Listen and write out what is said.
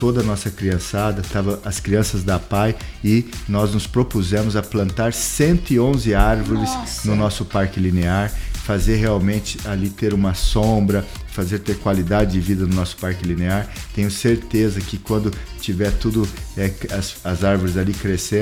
toda a nossa criançada, tava as crianças da PAI, e nós nos propusemos a plantar 111 árvores no nosso Parque Linear, fazer realmente ali ter uma sombra, fazer ter qualidade de vida no nosso Parque Linear. Tenho certeza que quando tiver tudo, as árvores ali crescendo,